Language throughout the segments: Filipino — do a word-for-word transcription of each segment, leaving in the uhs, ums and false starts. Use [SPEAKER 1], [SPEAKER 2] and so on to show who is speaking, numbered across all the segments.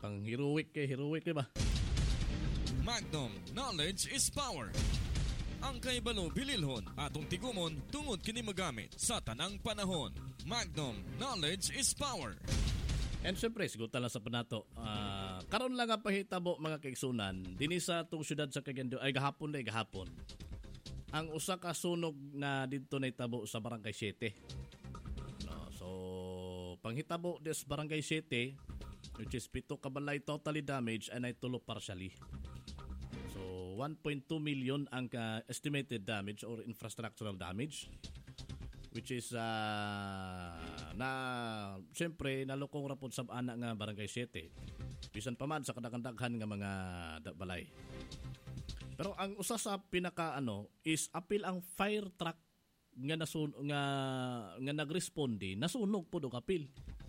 [SPEAKER 1] Kang heroic kay heroic kay ba?
[SPEAKER 2] Magnum, knowledge is power. Ang kaibalo bililhon atong tigumon tungod kini magamit sa tanang panahon. Magnum, knowledge is power.
[SPEAKER 1] And syempre, sigutan lang sa panato. Uh, karon lang ang pahitabo mga kaigsunan. Dini sa itong syudad sa Cagayan de Oro, ay gahapon na gahapon. Ang usa ka sunog na dito na itabo sa Barangay seven. No, so, panghitabo des Barangay seven, which is pito ka balay totally damaged and ay tulo partially. So, one point two million ang uh, estimated damage or infrastructural damage. Which is uh, na siyempre nalukong rapod sa anak nga Barangay seven. Bisan pa man sa kadaghan nga mga balay. Pero ang usa sa pinaka ano is apil ang fire truck nga nasun nga nga nagresponde nasunog pud og apil.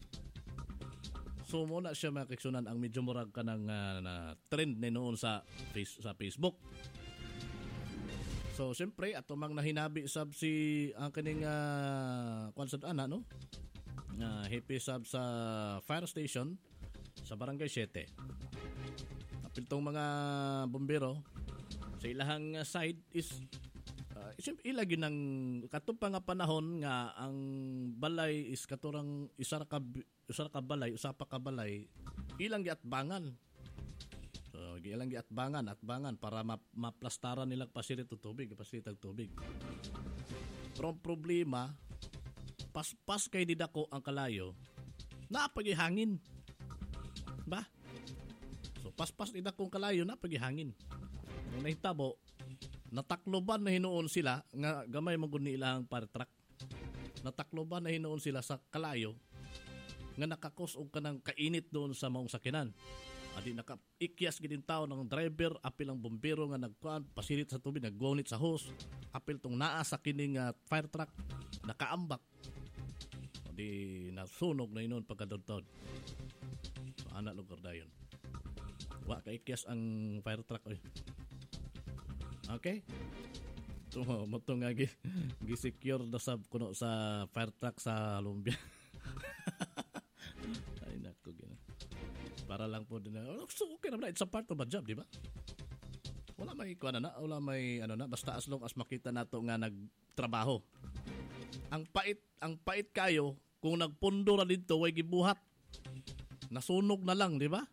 [SPEAKER 1] So mo na siya makiksunan ang medyo murag kanang uh, na trend ni noon sa face, sa Facebook. So, siyempre, ato mang nahinabi sab si ang kaning uh, konsert ana, no? Uh, happy sab sa fire station sa Barangay seven. Apil tong mga bombero sa ilahang side is uh, siyempre ilagi ng katong pa nga panahon nga ang balay is katurang isa ka isa ka balay, usa pa ka balay ilang giatbangan. So, gilang giatbangan, atbangan para map- maplastaran nilang pasirit o tubig, pasirit ang tubig. Pero ang problema, pas-pas kay didako ang kalayo, napagihangin. Ba? So, pas-pas didako ang kalayo, napagihangin. Nung nahitabo, natakloban na hinuon sila, nga gamay magud ni ilang fire truck. Natakloban na hinuon sila sa kalayo, nga nakakos og kanang kainit doon sa maong sakinan. Adi naka ikyas gid tao ng driver, apil ang bombero nga nagkuan pasirit sa tubig, naggunit sa hose, apil tong naa sa kining uh, fire truck nakaambak. Adi nasunog na inon pagkadotod. So, ana lugar dayon. Wa ka ikyas ang fire truck oy. Okay? So, mo to nga gi, gi secure na sab kuno sa fire truck sa Lumbia. Ay nako gina. Para lang po din na, oh, so okay naman na, it's a part of a job, di ba? Wala may kuha na na, wala may ano na, basta as long as makita nato nga nagtrabaho. Ang pait, ang pait kayo, kung nagpundo na dito, way gibuhat. Nasunog na lang, di ba?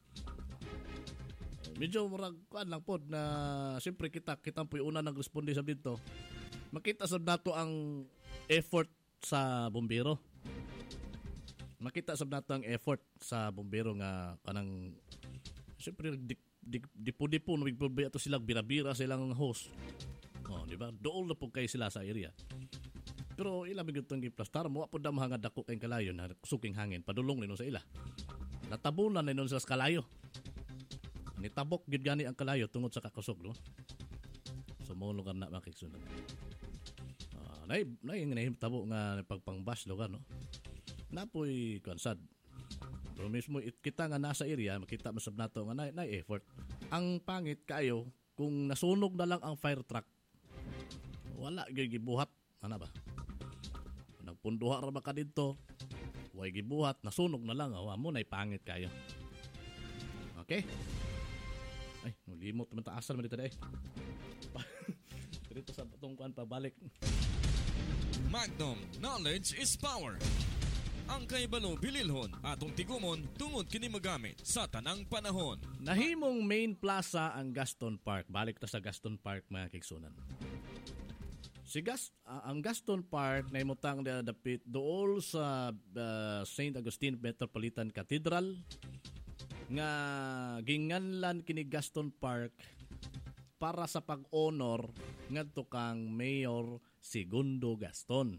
[SPEAKER 1] Medyo murag kuan lang po na, siyempre kita, kita po yung una nag-responde sa dito. Makita sa nato ang effort sa bombero. Makita sab nato ang effort sa bombero nga kanang siyempre dipo-dipo no bigpobe ato sila birabira silang host. Oh, di ba? Dool na po kay sila sa area. Pero ila bigod tong giplastar mo apod da mahanga dako kay kalayo na suking hangin padulong ninon sa ila. Natabunan ninon sa kalayo. Nitabok gid gani ang kalayo tungod sa kakusog, no? So mo lugar na makiksunod. Ah, nay nay nahitabo nga pagpangbash lugar, no? Napoy kansad. Pero mismo it, kita nga nasa area, makita masab nato nga na, na effort. Ang pangit kayo kung nasunog na lang ang fire truck. Wala gyud gibuhat, ana ba? Nagpunduha ra ba ka didto? Way gibuhat, nasunog na lang, awa mo nay pangit kayo. Okay? Ay, nulimot man taasan man dito dai. Dito sa tungkuan pabalik.
[SPEAKER 2] Magnum, knowledge is power. Ang kaibalo bililhon atong tigumon tungod kini magamit sa tanang panahon.
[SPEAKER 1] Nahimong main plaza ang Gaston Park. Balik ta sa Gaston Park mga kigsunan. Si Gast, uh, ang Gaston Park na imutang dapit dool sa uh, Saint Augustine Metropolitan Cathedral nga ginganlan kini Gaston Park para sa pag-honor ngadto kang Mayor Segundo Gaston.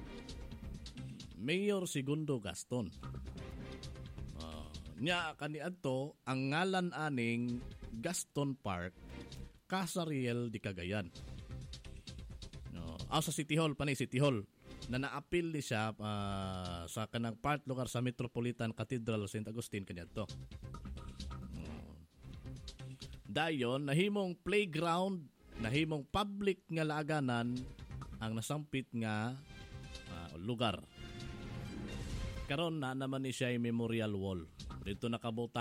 [SPEAKER 1] Mayor Segundo Gaston. Uh, nya kaniadto ang ngalan aning Gaston Park Casariel di Cagayan. No, uh, sa City Hall pa ni City Hall na naapil ni siya uh, sa kanang part lugar sa Metropolitan Cathedral Saint Augustine kaniadto. Uh, dayon nahimong playground, nahimong public nga laaganan ang nasampit nga uh, lugar. Karon na naman ni siya yung memorial wall. Dito nakabuta